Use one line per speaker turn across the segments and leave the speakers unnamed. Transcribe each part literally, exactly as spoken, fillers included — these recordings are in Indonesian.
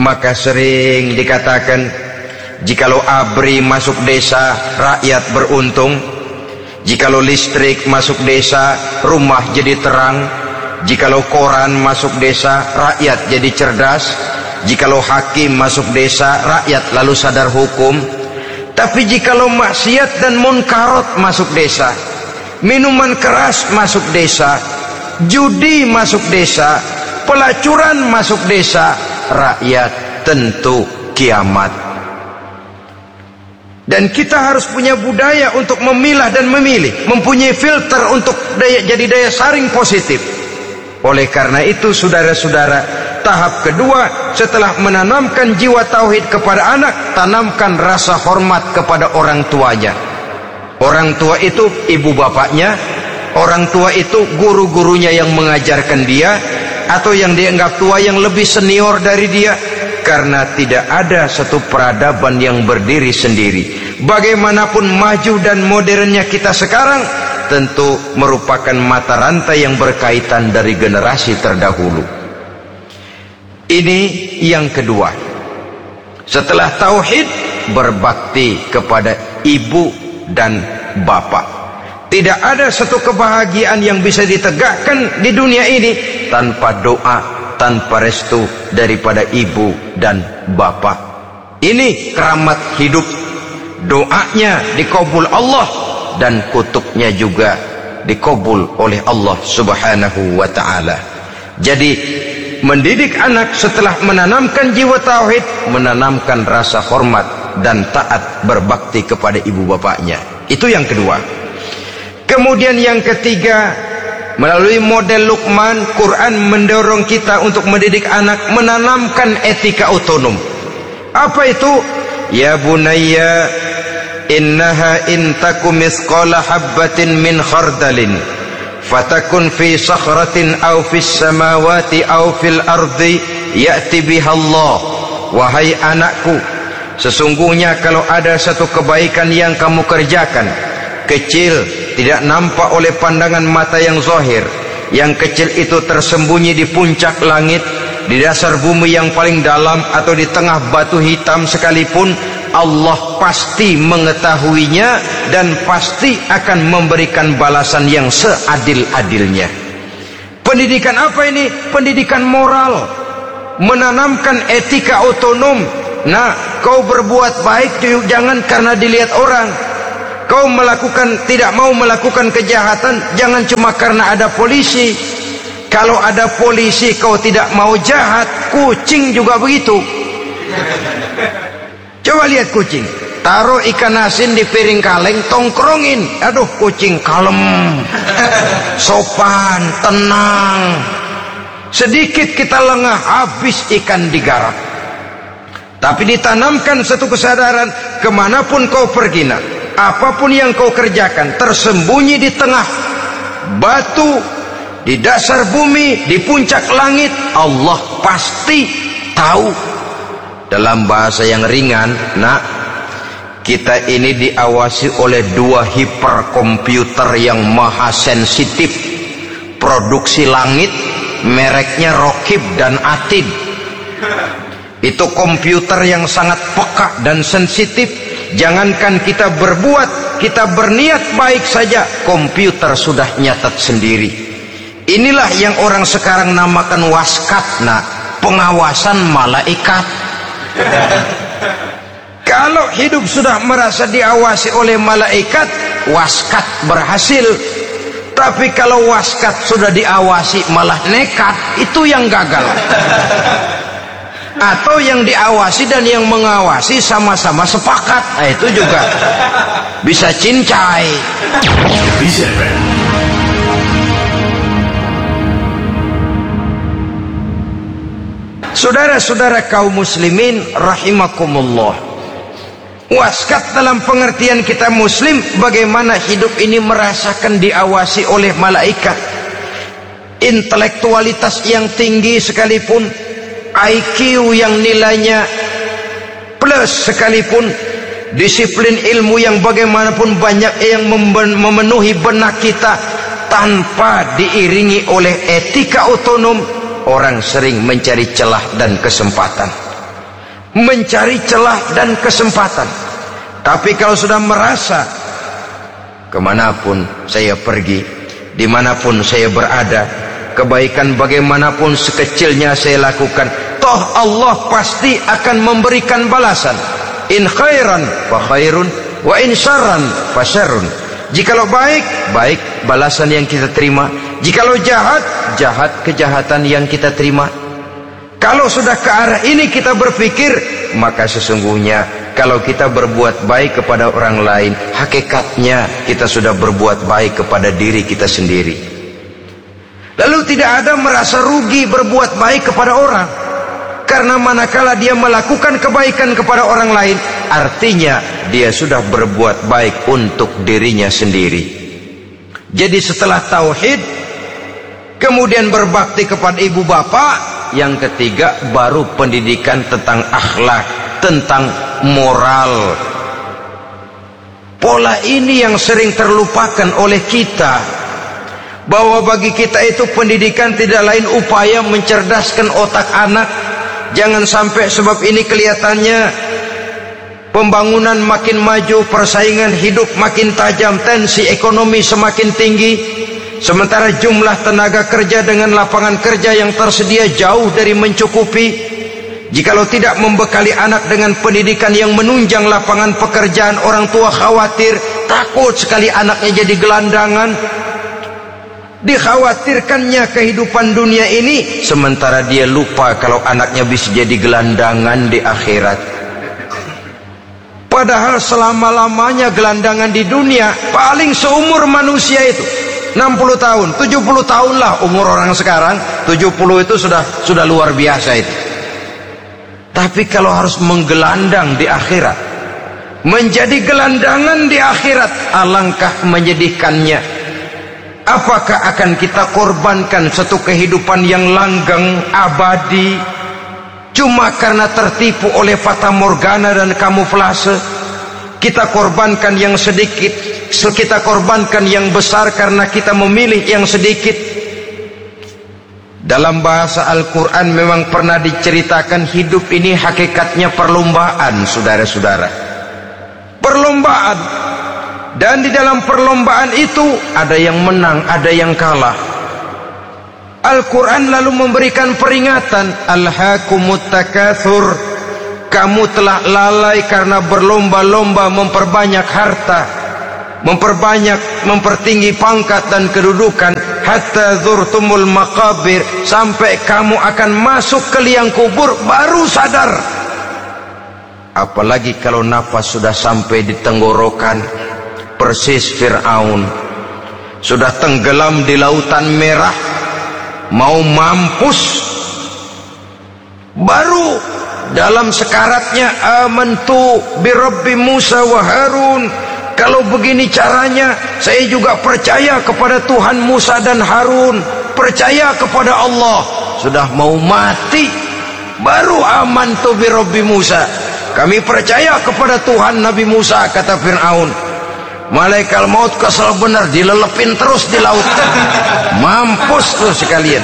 Maka sering dikatakan, jikalau ABRI masuk desa, rakyat beruntung. Jikalau listrik masuk desa, rumah jadi terang. Jikalau koran masuk desa, rakyat jadi cerdas. Jikalau hakim masuk desa, rakyat lalu sadar hukum. Tapi jikalau maksiat dan munkarat masuk desa, minuman keras masuk desa, judi masuk desa, pelacuran masuk desa, rakyat tentu kiamat. Dan kita harus punya budaya untuk memilah dan memilih, mempunyai filter untuk daya, jadi daya saring positif. Oleh karena itu saudara-saudara, tahap kedua setelah menanamkan jiwa tauhid kepada anak, tanamkan rasa hormat kepada orang tuanya. Orang tua itu ibu bapaknya, orang tua itu guru-gurunya yang mengajarkan dia, atau yang dianggap tua yang lebih senior dari dia. Karena tidak ada satu peradaban yang berdiri sendiri. Bagaimanapun maju dan modernnya kita sekarang, tentu merupakan mata rantai yang berkaitan dari generasi terdahulu. Ini yang kedua. Setelah tauhid, berbakti kepada ibu dan bapak. Tidak ada satu kebahagiaan yang bisa ditegakkan di dunia ini tanpa doa, tanpa restu daripada ibu dan bapak. Ini keramat hidup. Doanya dikabul Allah dan kutuknya juga dikabul oleh Allah Subhanahu wa ta'ala. Jadi mendidik anak setelah menanamkan jiwa tauhid, menanamkan rasa hormat dan taat berbakti kepada ibu bapaknya. Itu yang kedua. Kemudian yang ketiga, melalui model Luqman, Quran mendorong kita untuk mendidik anak, menanamkan etika otonom. Apa itu? Ya bunayya, innaha intaku misqala habbatin min khardalin fatakun fi sakhratin aw fis samawati aw fil ardi ya'ti biha Allah. Wahai anakku, sesungguhnya kalau ada satu kebaikan yang kamu kerjakan, kecil, tidak nampak oleh pandangan mata yang zahir, yang kecil itu tersembunyi di puncak langit, di dasar bumi yang paling dalam, atau di tengah batu hitam sekalipun, Allah pasti mengetahuinya dan pasti akan memberikan balasan yang seadil-adilnya. Pendidikan apa ini? Pendidikan moral, menanamkan etika otonom. Nah, kau berbuat baik jangan karena dilihat orang. Kau melakukan, tidak mau melakukan kejahatan, jangan cuma karena ada polisi. Kalau ada polisi kau tidak mau jahat, kucing juga begitu. Coba lihat kucing, taruh ikan asin di piring kaleng, tongkrongin. Aduh, kucing kalem, sopan, tenang. Sedikit kita lengah, habis ikan digarap. Tapi ditanamkan satu kesadaran, kemanapun kau pergi nak, apapun yang kau kerjakan, tersembunyi di tengah batu, di dasar bumi, di puncak langit, Allah pasti tahu. Dalam bahasa yang ringan, nak, kita ini diawasi oleh dua hiperkomputer yang maha sensitif. Produksi langit, mereknya Rokib dan Atid. Itu komputer yang sangat peka dan sensitif. Jangankan kita berbuat, kita berniat baik saja, komputer sudah nyatat sendiri. Inilah yang orang sekarang namakan waskat, nak, pengawasan malaikat. Kalau hidup sudah merasa diawasi oleh malaikat, waskat berhasil. Tapi kalau waskat sudah diawasi malah nekat, itu yang gagal. Atau yang diawasi dan yang mengawasi sama-sama sepakat, nah, itu juga bisa cincai. Saudara-saudara kaum muslimin rahimakumullah, waskat dalam pengertian kita muslim, bagaimana hidup ini merasakan diawasi oleh malaikat. Intelektualitas yang tinggi sekalipun, I Q yang nilainya plus sekalipun, disiplin ilmu yang bagaimanapun banyak yang memenuhi benak kita, tanpa diiringi oleh etika otonom, orang sering mencari celah dan kesempatan. mencari celah dan kesempatan. Tapi kalau sudah merasa kemanapun saya pergi, dimanapun saya berada, kebaikan bagaimanapun sekecilnya saya lakukan, toh Allah pasti akan memberikan balasan. In khairan fa khairun, wa in syarran fa syarrun. Jikalau baik, baik balasan yang kita terima. Jikalau jahat, jahat kejahatan yang kita terima. Kalau sudah ke arah ini kita berpikir, maka sesungguhnya kalau kita berbuat baik kepada orang lain, hakikatnya kita sudah berbuat baik kepada diri kita sendiri. Lalu tidak ada merasa rugi berbuat baik kepada orang, karena manakala dia melakukan kebaikan kepada orang lain, artinya dia sudah berbuat baik untuk dirinya sendiri. Jadi setelah tauhid, kemudian berbakti kepada ibu bapak, yang ketiga baru pendidikan tentang akhlak, tentang moral. Pola ini yang sering terlupakan oleh kita, bahwa bagi kita itu pendidikan tidak lain upaya mencerdaskan otak anak. Jangan sampai sebab ini kelihatannya pembangunan makin maju, persaingan hidup makin tajam, tensi ekonomi semakin tinggi, sementara jumlah tenaga kerja dengan lapangan kerja yang tersedia jauh dari mencukupi. Jikalau tidak membekali anak dengan pendidikan yang menunjang lapangan pekerjaan, orang tua khawatir, takut sekali anaknya jadi gelandangan. Dikhawatirkannya kehidupan dunia ini, sementara dia lupa kalau anaknya bisa jadi gelandangan di akhirat. Padahal selama-lamanya gelandangan di dunia paling seumur manusia itu enam puluh tahun, tujuh puluh tahun lah umur orang sekarang. tujuh puluh itu sudah sudah luar biasa itu. Tapi kalau harus menggelandang di akhirat, menjadi gelandangan di akhirat, alangkah menyedihkannya. Apakah akan kita korbankan satu kehidupan yang langgeng, abadi, cuma karena tertipu oleh fata morgana dan kamuflase? Kita korbankan yang sedikit, kita korbankan yang besar karena kita memilih yang sedikit. Dalam bahasa Al-Quran memang pernah diceritakan hidup ini hakikatnya perlombaan, saudara-saudara. Perlombaan. Dan di dalam perlombaan itu ada yang menang, ada yang kalah. Al-Quran lalu memberikan peringatan, Alhaakumut takatsur, kamu telah lalai karena berlomba-lomba memperbanyak harta, memperbanyak, mempertinggi pangkat dan kedudukan, hatta zurtumul maqabir, sampai kamu akan masuk ke liang kubur baru sadar. Apalagi kalau nafas sudah sampai di tenggorokan. Persis Fir'aun sudah tenggelam di lautan merah, mau mampus, baru dalam sekaratnya amantu bi Rabbi Musa wa Harun. Kalau begini caranya, saya juga percaya kepada Tuhan Musa dan Harun, percaya kepada Allah. Sudah mau mati, baru amantu bi Rabbi Musa, kami percaya kepada Tuhan Nabi Musa, kata Fir'aun. Malaikat maut kesal benar, dilelepin terus di laut, mampus terus sekalian.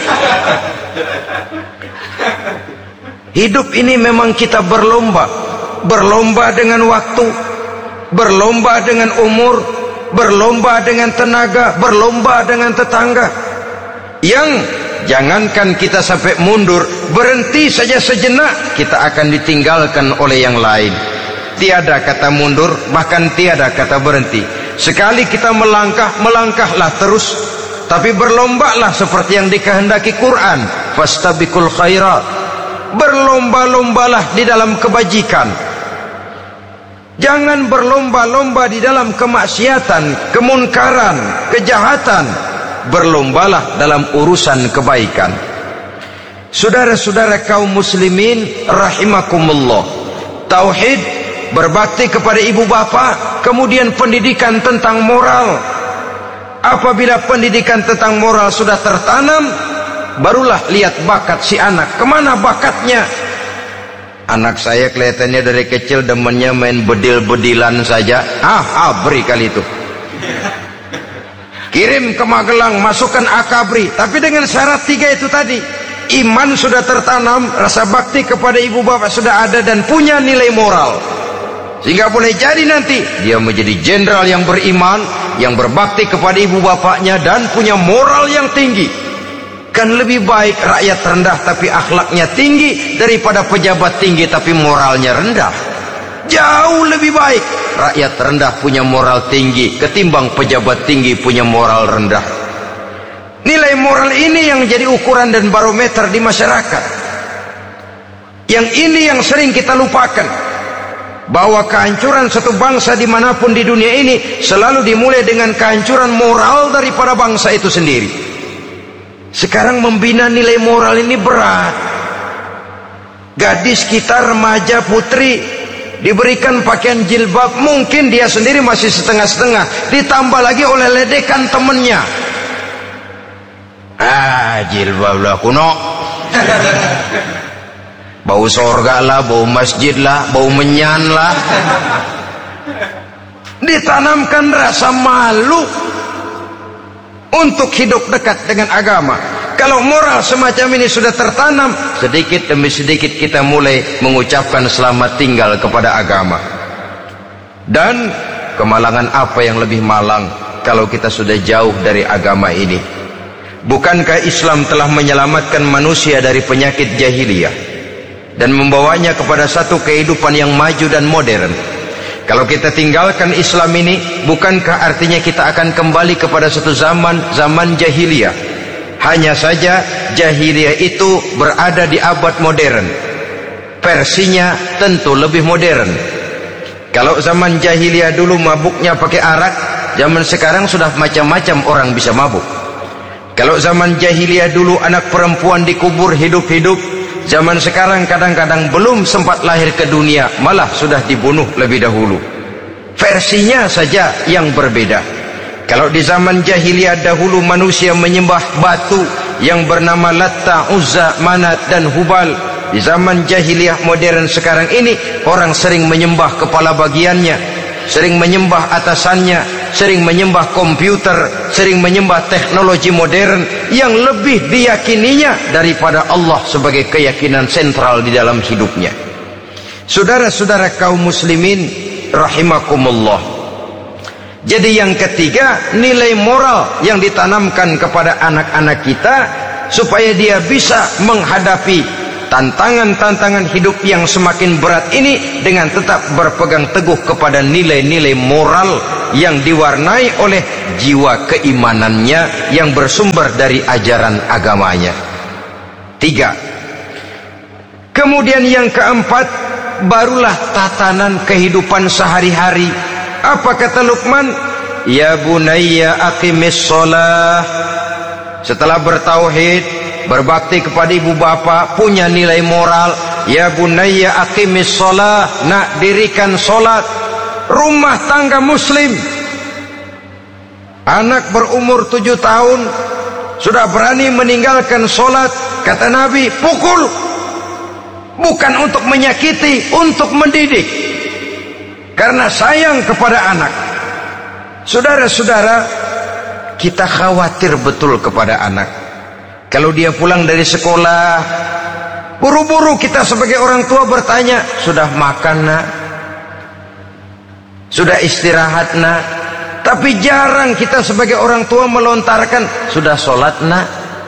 Hidup ini memang kita berlomba, berlomba dengan waktu, berlomba dengan umur, berlomba dengan tenaga, berlomba dengan tetangga. Yang jangankan kita sampai mundur, berhenti saja sejenak, kita akan ditinggalkan oleh yang lain. Tiada kata mundur, bahkan tiada kata berhenti. Sekali kita melangkah, melangkahlah terus. Tapi berlombalah seperti yang dikehendaki Quran, fastabiqul khairat, berlomba-lombalah di dalam kebajikan. Jangan berlomba-lomba di dalam kemaksiatan, kemunkaran, kejahatan. Berlombalah dalam urusan kebaikan. Saudara-saudara kaum muslimin rahimakumullah, tauhid, berbakti kepada ibu bapa, kemudian pendidikan tentang moral. Apabila pendidikan tentang moral sudah tertanam, barulah lihat bakat si anak. Kemana bakatnya? Anak saya kelihatannya dari kecil demennya main bedil-bedilan saja. Ah, abri kali itu. Kirim ke Magelang, masukkan akabri. Tapi dengan syarat tiga itu tadi. iman sudah tertanam, rasa bakti kepada ibu bapak sudah ada dan punya nilai moral, sehingga boleh jadi nanti dia menjadi jenderal yang beriman, yang berbakti kepada ibu bapaknya dan punya moral yang tinggi. Kan lebih baik rakyat rendah tapi akhlaknya tinggi daripada pejabat tinggi tapi moralnya rendah. Jauh lebih baik rakyat rendah punya moral tinggi ketimbang pejabat tinggi punya moral rendah. Nilai moral ini yang jadi ukuran dan barometer di masyarakat. Yang ini yang sering kita lupakan, bahwa kehancuran satu bangsa dimanapun di dunia ini selalu dimulai dengan kehancuran moral daripada bangsa itu sendiri. Sekarang membina nilai moral ini berat. Gadis kita, remaja, putri diberikan pakaian jilbab, mungkin dia sendiri masih setengah-setengah, ditambah lagi oleh ledekan temennya. Ah, jilbab lah kuno. Bau sorga lah, bau masjid lah, bau menyan lah. Ditanamkan rasa malu untuk hidup dekat dengan agama. Kalau moral semacam ini sudah tertanam, sedikit demi sedikit kita mulai mengucapkan selamat tinggal kepada agama. Dan kemalangan apa yang lebih malang kalau kita sudah jauh dari agama ini? Bukankah Islam telah menyelamatkan manusia dari penyakit jahiliyah dan membawanya kepada satu kehidupan yang maju dan modern? Kalau kita tinggalkan Islam ini, bukankah artinya kita akan kembali kepada satu zaman, zaman jahiliyah? Hanya saja jahiliyah itu berada di abad modern. Versinya tentu lebih modern. Kalau zaman jahiliyah dulu mabuknya pakai arak, zaman sekarang sudah macam-macam orang bisa mabuk. Kalau zaman jahiliyah dulu anak perempuan dikubur hidup-hidup, zaman sekarang kadang-kadang belum sempat lahir ke dunia, malah sudah dibunuh lebih dahulu. Versinya saja yang berbeda. Kalau di zaman jahiliyah dahulu manusia menyembah batu yang bernama Latta, Uzza, Manat dan Hubal, di zaman jahiliyah modern sekarang ini orang sering menyembah kepala bagiannya, sering menyembah atasannya, sering menyembah komputer, sering menyembah teknologi modern yang lebih diyakininya daripada Allah sebagai keyakinan sentral di dalam hidupnya. Saudara-saudara kaum muslimin rahimakumullah. Jadi yang ketiga, nilai moral yang ditanamkan kepada anak-anak kita supaya dia bisa menghadapi tantangan-tantangan hidup yang semakin berat ini dengan tetap berpegang teguh kepada nilai-nilai moral yang diwarnai oleh jiwa keimanannya yang bersumber dari ajaran agamanya. Tiga. Kemudian yang keempat, barulah tatanan kehidupan sehari-hari. Apa kata Luqman? Ya bunayya aqimis shalah. Setelah bertauhid, berbakti kepada ibu bapa, punya nilai moral. Ya bunayya aqimis shalah, nak dirikan solat. Rumah tangga muslim, anak berumur tujuh tahun sudah berani meninggalkan solat, kata Nabi, pukul. Bukan untuk menyakiti, untuk mendidik, karena sayang kepada anak. Saudara-saudara, kita khawatir betul kepada anak. Kalau dia pulang dari sekolah, buru-buru kita sebagai orang tua bertanya, sudah makan nak? Sudah istirahat nak? Tapi jarang kita sebagai orang tua melontarkan, sudah sholat nak?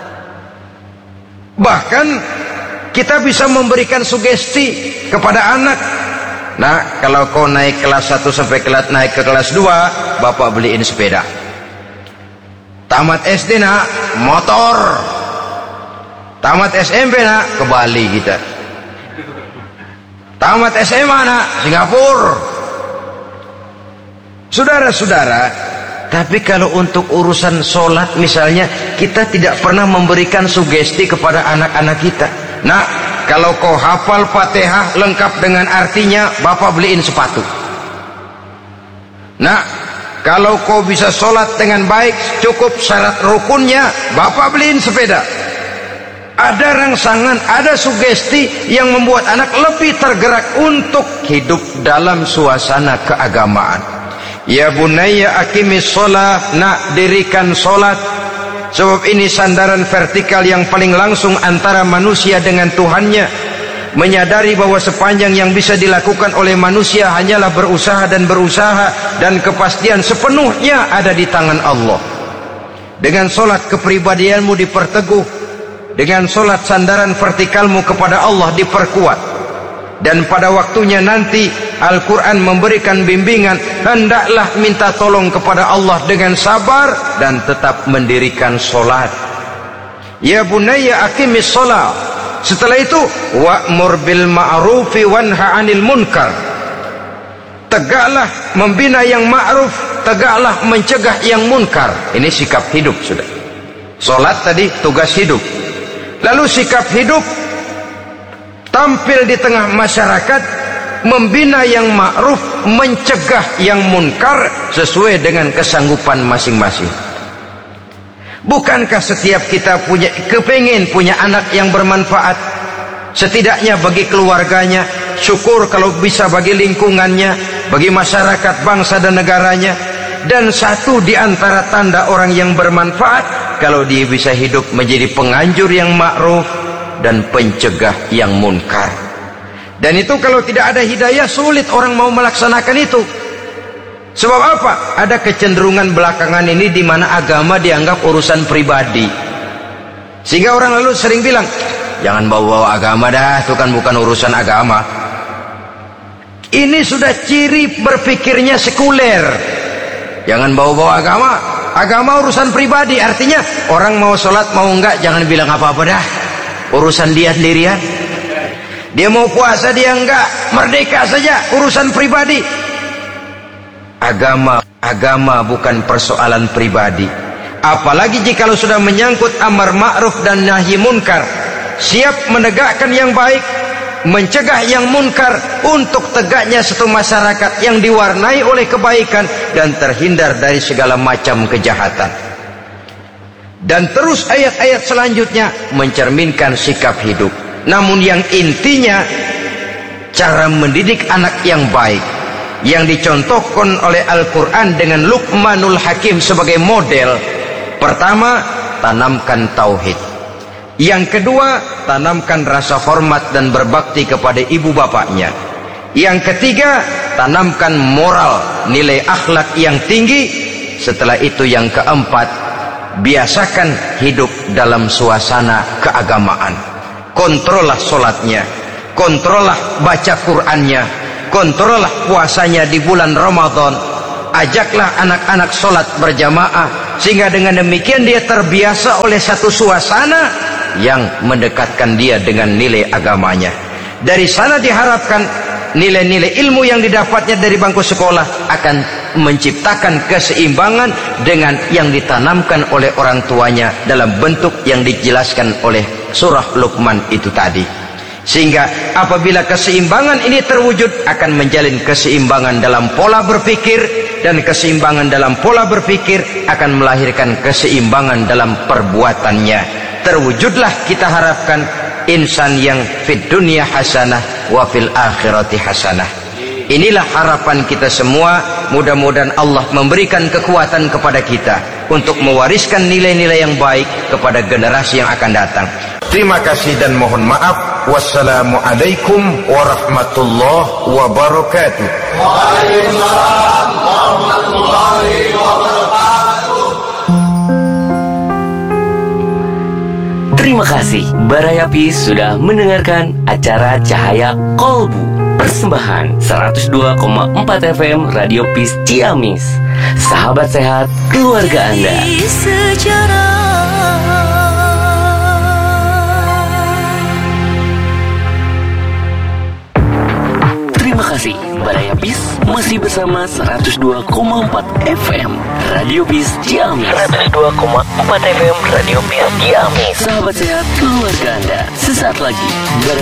Bahkan kita bisa memberikan sugesti kepada anak. Nah, kalau kau naik kelas satu sampai kelas naik ke kelas dua, bapak beliin sepeda. Tamat S D nak, motor. Tamat S M P nak, ke Bali kita. Tamat S M A nak, Singapura. Saudara-saudara, tapi kalau untuk urusan sholat misalnya, kita tidak pernah memberikan sugesti kepada anak-anak kita. Nah, kalau kau hafal Fatihah lengkap dengan artinya, bapak beliin sepatu. Nah, kalau kau bisa sholat dengan baik, cukup syarat rukunnya, bapak beliin sepeda. Ada rangsangan, ada sugesti yang membuat anak lebih tergerak untuk hidup dalam suasana keagamaan. Ya bunayya aqimis shalah, nak dirikan solat. Sebab ini sandaran vertikal yang paling langsung antara manusia dengan Tuhannya. Menyadari bahwa sepanjang yang bisa dilakukan oleh manusia hanyalah berusaha dan berusaha, dan kepastian sepenuhnya ada di tangan Allah. Dengan solat kepribadianmu diperteguh, dengan solat sandaran vertikalmu kepada Allah diperkuat. Dan pada waktunya nanti Al-Quran memberikan bimbingan, hendaklah minta tolong kepada Allah dengan sabar dan tetap mendirikan solat. Ya bunayya aqimis solat. Setelah itu wa'mur bil ma'rufi wanha 'anil munkar. Tegaklah membina yang ma'ruf, tegaklah mencegah yang munkar. Ini sikap hidup sudah. Solat tadi tugas hidup. Lalu sikap hidup tampil di tengah masyarakat, membina yang ma'ruf, mencegah yang munkar sesuai dengan kesanggupan masing-masing. Bukankah setiap kita punya kepengin punya anak yang bermanfaat, setidaknya bagi keluarganya, syukur kalau bisa bagi lingkungannya, bagi masyarakat, bangsa dan negaranya. Dan satu di antara tanda orang yang bermanfaat, kalau dia bisa hidup menjadi penganjur yang ma'ruf dan pencegah yang munkar. Dan itu kalau tidak ada hidayah, sulit orang mau melaksanakan itu. Sebab apa? Ada kecenderungan belakangan ini di mana agama dianggap urusan pribadi. Sehingga orang lalu sering bilang, jangan bawa-bawa agama dah, itu kan bukan urusan agama. Ini sudah ciri berpikirnya sekuler. Jangan bawa-bawa agama. Agama urusan pribadi, artinya orang mau sholat mau enggak jangan bilang apa-apa dah, urusan dia sendirian. Dia mau puasa dia enggak, merdeka saja, urusan pribadi. Agama, agama bukan persoalan pribadi. Apalagi jika sudah menyangkut amar ma'ruf dan nahi munkar, siap menegakkan yang baik, mencegah yang munkar, untuk tegaknya satu masyarakat yang diwarnai oleh kebaikan dan terhindar dari segala macam kejahatan. Dan terus ayat-ayat selanjutnya mencerminkan sikap hidup. Namun yang intinya, cara mendidik anak yang baik yang dicontohkan oleh Al-Quran dengan Luqmanul Hakim sebagai model. Pertama, tanamkan tauhid. Yang kedua, tanamkan rasa hormat dan berbakti kepada ibu bapaknya. Yang ketiga, tanamkan moral, nilai akhlak yang tinggi. Setelah itu yang keempat, biasakan hidup dalam suasana keagamaan. Kontrollah solatnya, kontrollah baca Qur'annya, kontrollah puasanya di bulan Ramadan. Ajaklah anak-anak sholat berjamaah, sehingga dengan demikian dia terbiasa oleh satu suasana yang mendekatkan dia dengan nilai agamanya. Dari sana diharapkan nilai-nilai ilmu yang didapatnya dari bangku sekolah akan menciptakan keseimbangan dengan yang ditanamkan oleh orang tuanya dalam bentuk yang dijelaskan oleh surah Luqman itu tadi. Sehingga apabila keseimbangan ini terwujud, akan menjalin keseimbangan dalam pola berpikir, dan keseimbangan dalam pola berpikir akan melahirkan keseimbangan dalam perbuatannya. Terwujudlah kita harapkan insan yang fid dunya hasanah wa fil akhirati hasanah. Inilah harapan kita semua. Mudah-mudahan Allah memberikan kekuatan kepada kita untuk mewariskan nilai-nilai yang baik kepada generasi yang akan datang. Terima kasih dan mohon maaf. Wassalamualaikum warahmatullahi wabarakatuh. Waalaikumsalam warahmatullahi wabarakatuh.
Terima kasih Baraya Peace sudah mendengarkan acara Cahaya Kolbu, persembahan seratus dua koma empat F M Radio Peace Ciamis. Sahabat sehat keluarga Anda. Terima kasih Baraya Peace masih bersama seratus dua koma empat F M Radio Peace Ciamis. seratus dua koma empat F M Radio Peace Ciamis. Sahabat sehat keluarga Anda. Sesaat lagi Baraya